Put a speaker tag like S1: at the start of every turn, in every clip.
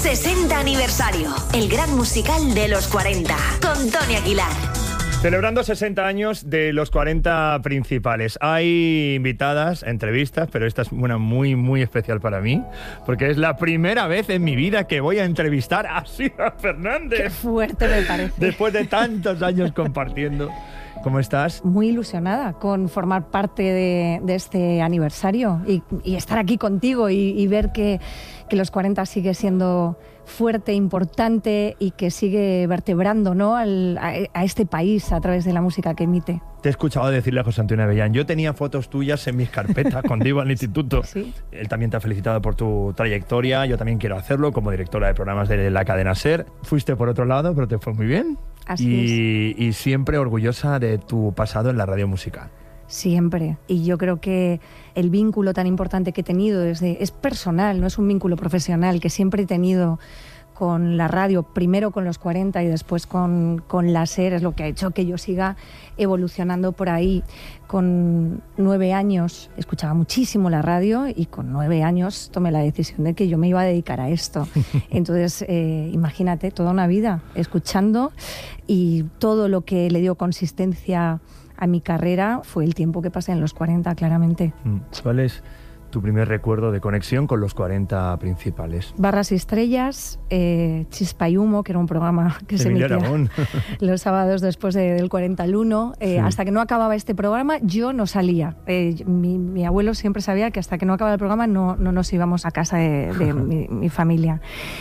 S1: 60 aniversario, el gran musical de los 40, con Tony Aguilar.
S2: Celebrando 60 años de los 40 principales. Hay invitadas, entrevistas, pero esta es una muy especial para mí, porque es la primera vez en mi vida que voy a entrevistar a Sira Fernández.
S3: Qué fuerte me parece.
S2: Después de tantos años compartiendo. ¿Cómo estás?
S3: Muy ilusionada con formar parte de este aniversario y estar aquí contigo y ver que los 40 sigue siendo fuerte, importante y que sigue vertebrando, ¿no? a este país a través de la música que emite.
S2: Te he escuchado decirle a José Antonio Avellán, yo tenía fotos tuyas en mis carpetas cuando iba al instituto.
S3: ¿Sí?
S2: Él también te ha felicitado por tu trayectoria, yo también quiero hacerlo como directora de programas de la cadena SER. Fuiste por otro lado, pero te fue muy bien.
S3: Así es.
S2: Y siempre orgullosa de tu pasado en la radio musical.
S3: Siempre. Y yo creo que el vínculo tan importante que he tenido es personal, no es un vínculo profesional, que siempre he tenido con la radio, primero con los 40 y después con la SER, es lo que ha hecho que yo siga evolucionando por ahí. Con 9 años escuchaba muchísimo la radio y con 9 años tomé la decisión de que yo me iba a dedicar a esto. Entonces, imagínate, toda una vida escuchando, y todo lo que le dio consistencia a mi carrera fue el tiempo que pasé en los 40, claramente.
S2: ¿Cuál es tu primer recuerdo de conexión con los 40 principales?
S3: Barras y estrellas, Chispa y humo, que era un programa que se emitía los sábados después del 40 al 1. Sí. Hasta que no acababa este programa, yo no salía. Mi abuelo siempre sabía que hasta que no acababa el programa no nos íbamos a casa de mi familia.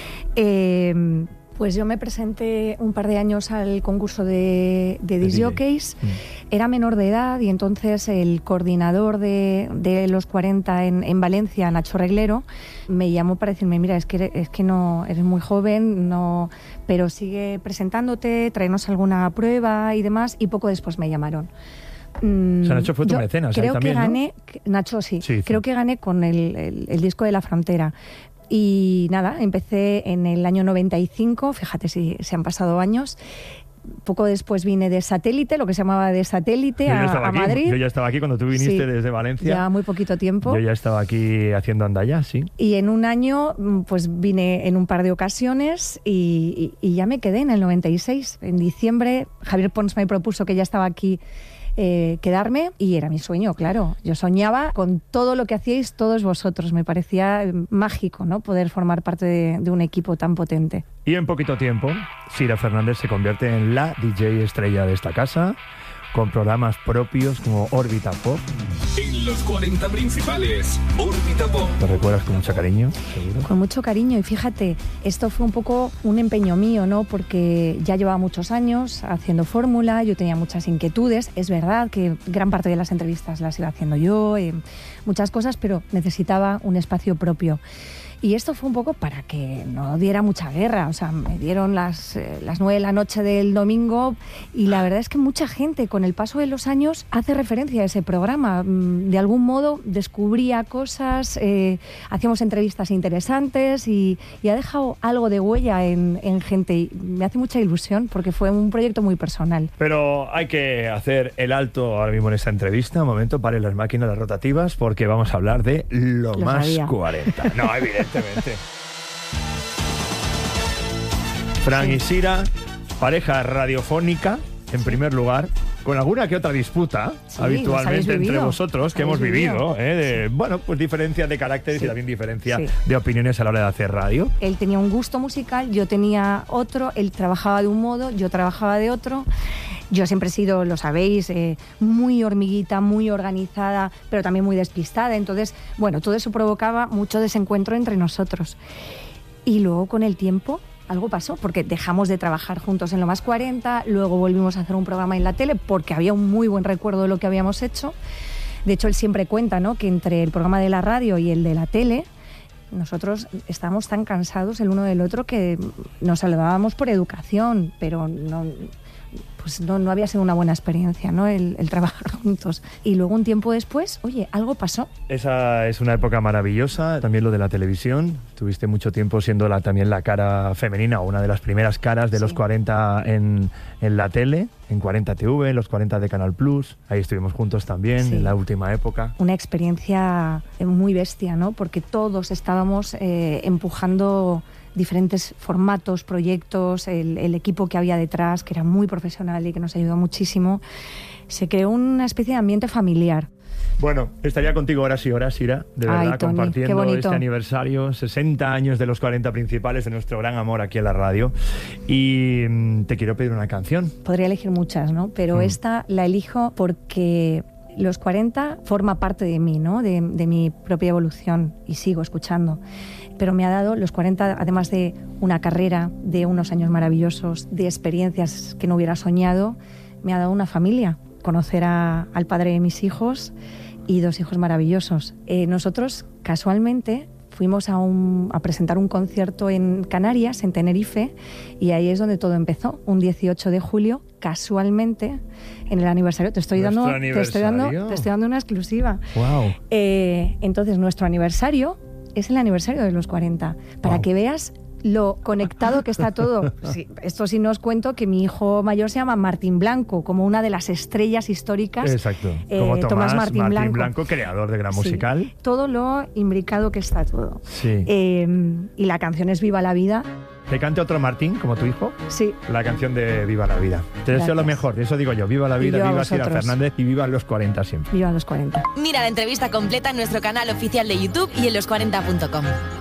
S3: Pues yo me presenté un par de años al concurso de disc jockeys. Era menor de edad y entonces el coordinador de los 40 en Valencia, Nacho Reglero, me llamó para decirme, mira, es que no eres muy joven, no, pero sigue presentándote, tráenos alguna prueba y demás, y poco después me llamaron.
S2: O sea, Nacho fue tu mecenas.
S3: Creo
S2: también,
S3: que gané,
S2: ¿no?
S3: Nacho sí, creo que gané con el disco de La Frontera. Y nada, empecé en el año 95, fíjate si se han pasado años. Poco después vine de Satélite, lo que se llamaba de Satélite, a Madrid.
S2: Yo ya estaba aquí cuando tú viniste desde Valencia.
S3: Ya muy poquito tiempo.
S2: Yo ya estaba aquí haciendo andalla, sí.
S3: Y en un año, pues vine en un par de ocasiones y ya me quedé en el 96. En diciembre, Javier Pons me propuso que ya estaba aquí quedarme, y era mi sueño, claro. Yo soñaba con todo lo que hacíais todos vosotros. Me parecía mágico, ¿no?, poder formar parte de un equipo tan potente.
S2: Y en poquito tiempo, Sira Fernández se convierte en la DJ estrella de esta casa, con programas propios como Órbita Pop.
S4: En los 40 principales, Órbita Pop.
S2: ¿Lo recuerdas con mucho cariño, seguro?
S3: Con mucho cariño, y fíjate, esto fue un poco un empeño mío, ¿no? Porque ya llevaba muchos años haciendo fórmula, yo tenía muchas inquietudes. Es verdad que gran parte de las entrevistas las iba haciendo yo, muchas cosas, pero necesitaba un espacio propio. Y esto fue un poco para que no diera mucha guerra. O sea, me dieron las 9 de la noche del domingo, y la verdad es que mucha gente con el paso de los años hace referencia a ese programa. De algún modo descubría cosas, hacíamos entrevistas interesantes y ha dejado algo de huella en gente. Y me hace mucha ilusión porque fue un proyecto muy personal.
S2: Pero hay que hacer el alto ahora mismo en esta entrevista. Un momento, paren las máquinas rotativas, porque vamos a hablar de lo más
S3: sabía.
S2: 40. No, evidentemente. Fran y Sira, pareja radiofónica, en primer lugar, con alguna que otra disputa, habitualmente entre vosotros, que hemos vivido, bueno, pues diferencias de caracteres y también diferencia de opiniones a la hora de hacer radio.
S3: Él tenía un gusto musical, yo tenía otro, él trabajaba de un modo, yo trabajaba de otro. Yo siempre he sido, lo sabéis, muy hormiguita, muy organizada, pero también muy despistada. Entonces, bueno, todo eso provocaba mucho desencuentro entre nosotros. Y luego, con el tiempo, algo pasó, porque dejamos de trabajar juntos en Lo Más 40, luego volvimos a hacer un programa en la tele, porque había un muy buen recuerdo de lo que habíamos hecho. De hecho, él siempre cuenta, ¿no?, que entre el programa de la radio y el de la tele, nosotros estábamos tan cansados el uno del otro que nos saludábamos por educación, pero no había sido una buena experiencia, ¿no?, el trabajar juntos. Y luego, un tiempo después, oye, algo pasó.
S2: Esa es una época maravillosa, también lo de la televisión. Tuviste mucho tiempo siendo también la cara femenina, o una de las primeras caras de los 40 en la tele, en 40 TV, en los 40 de Canal Plus. Ahí estuvimos juntos también, en la última época.
S3: Una experiencia muy bestia, ¿no?, porque todos estábamos empujando diferentes formatos, proyectos, el equipo que había detrás, que era muy profesional y que nos ayudó muchísimo. Se creó una especie de ambiente familiar.
S2: Bueno, estaría contigo horas y horas, Ira, de verdad,
S3: Ay, Toni,
S2: compartiendo este aniversario, 60 años de los 40 principales de nuestro gran amor aquí en la radio. Y te quiero pedir una canción.
S3: Podría elegir muchas, ¿no? Pero esta la elijo porque los 40 forma parte de mí, ¿no? De mi propia evolución, y sigo escuchando. Pero me ha dado los 40, además de una carrera, de unos años maravillosos, de experiencias que no hubiera soñado, me ha dado una familia. Conocer al padre de mis hijos y 2 hijos maravillosos. Nosotros, casualmente, fuimos a presentar un concierto en Canarias, en Tenerife, y ahí es donde todo empezó. Un 18 de julio, casualmente, en el aniversario. Te estoy dando una exclusiva.
S2: Wow.
S3: Entonces, nuestro aniversario es el aniversario de los 40. Para que veas lo conectado que está todo. Sí, esto sí no os cuento que mi hijo mayor se llama Martín Blanco, como una de las estrellas históricas.
S2: Exacto, como Tomás Martín Blanco, creador de Gran Musical.
S3: Sí, todo lo imbricado que está todo.
S2: Sí.
S3: Y la canción es Viva la Vida.
S2: ¿Te cante otro Martín, como tu hijo?
S3: Sí.
S2: La canción de Viva la Vida. Te deseo lo mejor, eso digo yo. Viva la vida, viva Sira Fernández y viva los 40 siempre.
S3: Viva los 40.
S1: Mira la entrevista completa en nuestro canal oficial de YouTube y en los40.com.